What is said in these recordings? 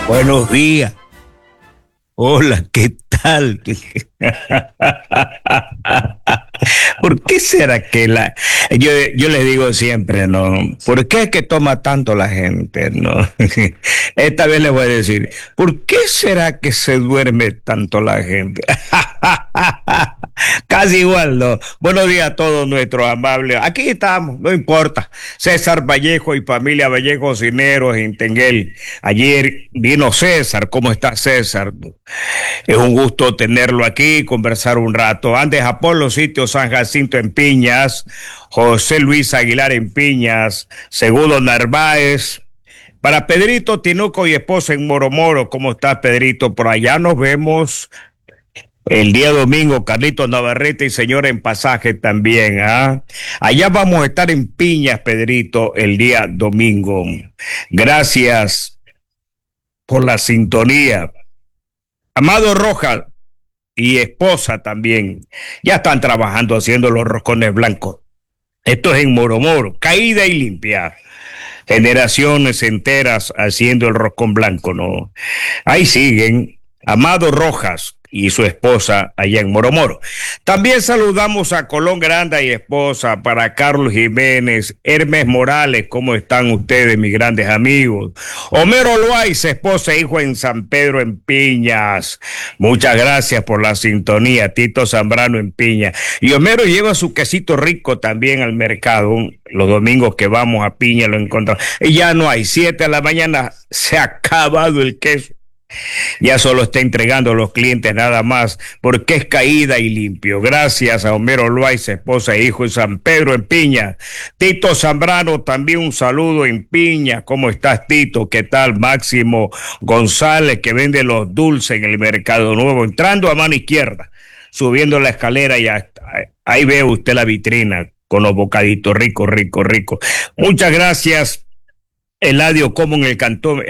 Buenos días. Hola, ¿qué tal? ¿Por qué será que yo les digo siempre, ¿no? ¿Por qué es que toma tanto la gente, no? Esta vez les voy a decir, ¿por qué será que se duerme tanto la gente? Casi igual, ¿no? Buenos días a todos nuestros amables. Aquí estamos, no importa. César Vallejo y familia Vallejo Cineros en Tenguel. Ayer vino César. ¿Cómo está César? Es un gusto tenerlo aquí, conversar un rato. Andes Apolo, sitio San Jacinto en Piñas, José Luis Aguilar en Piñas, Segundo Narváez. Para Pedrito Tinuco y esposa en Moro. ¿Cómo estás, Pedrito? Por allá nos vemos el día domingo. Carlitos Navarrete y señora en Pasaje también, ¿ah? Allá vamos a estar en Piñas, Pedrito, el día domingo. Gracias por la sintonía. Amado Rojas y esposa también, ya están trabajando haciendo los roscones blancos. Esto es en Moro, caída y limpia. Generaciones enteras haciendo el roscón blanco, ¿no? Ahí siguen Amado Rojas y su esposa allá en Moro. También saludamos a Colón Granda y esposa, para Carlos Jiménez, Hermes Morales. ¿Cómo están ustedes, mis grandes amigos? Homero Loaiza, esposa e hijo en San Pedro en Piñas. Muchas gracias por la sintonía. Tito Zambrano en Piñas. Y Homero lleva su quesito rico también al mercado. Los domingos que vamos a Piña lo encontramos. Y ya no hay, 7 de la mañana, se ha acabado el queso. Ya solo está entregando a los clientes nada más, porque es caída y limpio. Gracias a Homero Loaiza, esposa e hijo en San Pedro en Piña. Tito Zambrano, también un saludo en Piña. ¿Cómo estás, Tito? ¿Qué tal? Máximo González, que vende los dulces en el Mercado Nuevo, entrando a mano izquierda, subiendo la escalera, y ahí ve usted la vitrina con los bocaditos rico. Muchas gracias. Eladio Cobo en el cantón,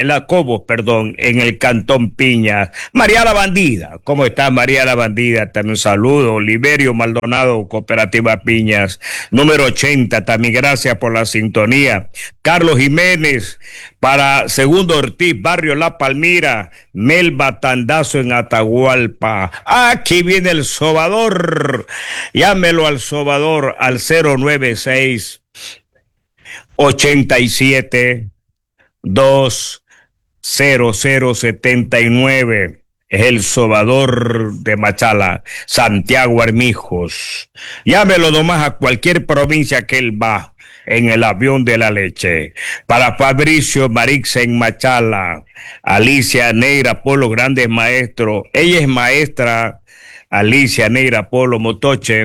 en el cantón Piña. María la Bandida, ¿cómo está María la Bandida? También un saludo. Oliverio Maldonado, Cooperativa Piñas, número 80, también gracias por la sintonía. Carlos Jiménez, para Segundo Ortiz, Barrio La Palmira, Melba Tandazo en Atahualpa. Aquí viene el sobador. Llámelo al sobador al 096 87 20079. Es el sobador de Machala, Santiago Armijos. Llámelo nomás a cualquier provincia que él va en el avión de la leche. Para Fabricio Marixa en Machala, Alicia Neira Polo, grandes maestros. Ella es maestra, Alicia Neira Polo Motoche,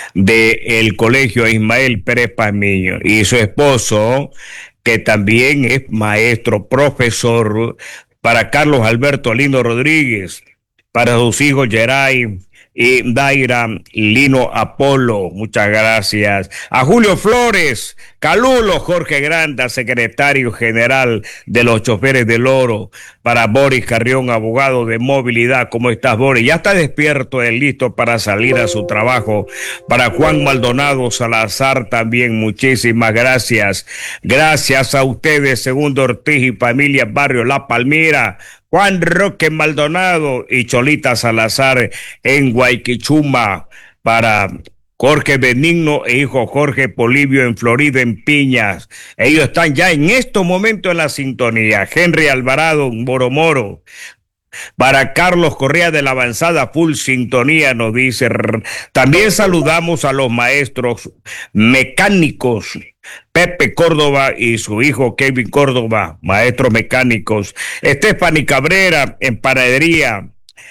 del Colegio Ismael Pérez Pazmiño, y su esposo, que también es maestro, profesor, para Carlos Alberto Lino Rodríguez, para sus hijos Geray y Daira Lino Apolo. Muchas gracias. A Julio Flores, Calulo, Jorge Granda, secretario general de los choferes del Oro. Para Boris Carrión, abogado de movilidad. ¿Cómo estás, Boris? Ya está despierto, listo para salir a su trabajo. Para Juan Maldonado Salazar también, muchísimas gracias. Gracias a ustedes, Segundo Ortiz y familia Barrio La Palmira. Juan Roque Maldonado y Cholita Salazar en Guayquichuma. Para Jorge Benigno e hijo Jorge Polibio en Florida, en Piñas. Ellos están ya en estos momentos en la sintonía. Henry Alvarado en Moro. Para Carlos Correa de la Avanzada, full sintonía, nos dice. También saludamos a los maestros mecánicos, Pepe Córdoba y su hijo Kevin Córdoba, maestros mecánicos. Estefany Cabrera en panadería.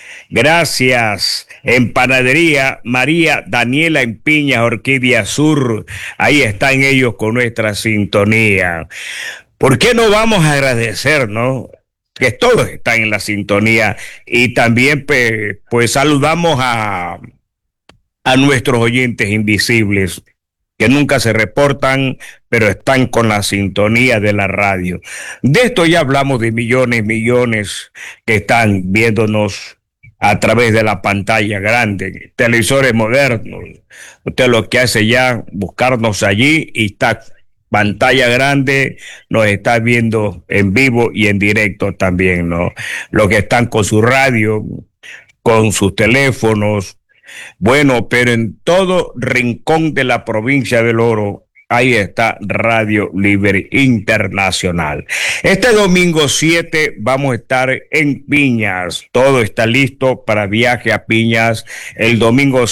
Gracias. En panadería María Daniela en Piñas, Orquídea Sur. Ahí están ellos con nuestra sintonía. ¿Por qué no vamos a agradecer, no? Que todos están en la sintonía. Y también pues saludamos a nuestros oyentes invisibles, que nunca se reportan, pero están con la sintonía de la radio. De esto ya hablamos, de millones que están viéndonos a través de la pantalla grande, televisores modernos. Usted lo que hace ya, buscarnos allí y está pantalla grande, nos está viendo en vivo y en directo también, ¿no? Los que están con su radio, con sus teléfonos, bueno, pero en todo rincón de la provincia del Oro, ahí está Radio Libre Internacional. Este domingo 7 vamos a estar en Piñas. Todo está listo para viaje a Piñas el domingo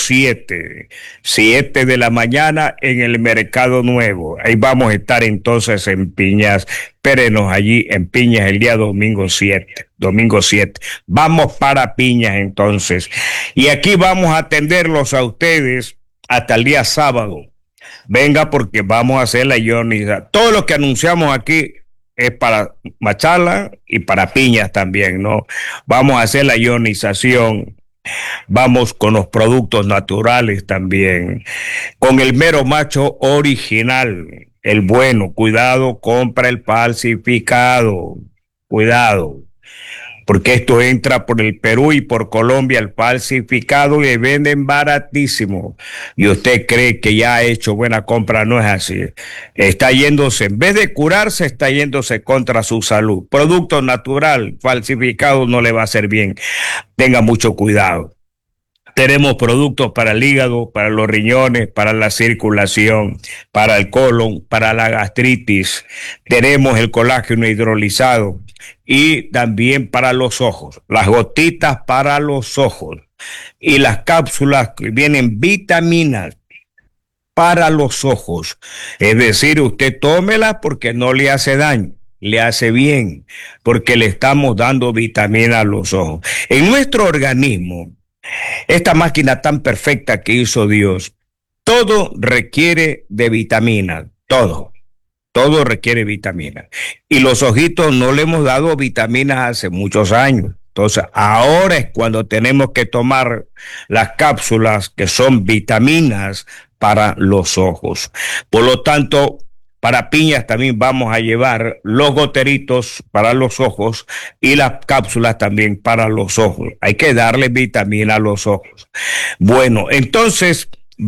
7 de la mañana en el Mercado Nuevo. Ahí vamos a estar entonces en Piñas. Espérenos allí en Piñas el día domingo 7. Domingo 7. Vamos para Piñas entonces. Y aquí vamos a atenderlos a ustedes hasta el día sábado. Venga porque vamos a hacer la ionización. Todo lo que anunciamos aquí es para Machala y para Piñas también, ¿no? Vamos a hacer la ionización. Vamos con los productos naturales también. Con el mero macho original, el bueno. Cuidado, compra el falsificado. Cuidado. Porque esto entra por el Perú y por Colombia, el falsificado, y le venden baratísimo. Y usted cree que ya ha hecho buena compra, no es así. Está yéndose, en vez de curarse, está yéndose contra su salud. Producto natural, falsificado, no le va a hacer bien. Tenga mucho cuidado. Tenemos productos para el hígado, para los riñones, para la circulación, para el colon, para la gastritis. Tenemos el colágeno hidrolizado y también para los ojos, las gotitas para los ojos y las cápsulas que vienen vitaminas para los ojos. Es decir, usted tómelas porque no le hace daño. Le hace bien porque le estamos dando vitamina a los ojos. En nuestro organismo, esta máquina tan perfecta que hizo Dios, todo requiere de vitaminas, todo requiere vitaminas. Y los ojitos no le hemos dado vitaminas hace muchos años. Entonces, ahora es cuando tenemos que tomar las cápsulas que son vitaminas para los ojos. Por lo tanto, para Piñas también vamos a llevar los goteritos para los ojos y las cápsulas también para los ojos. Hay que darle vitamina a los ojos. Bueno, entonces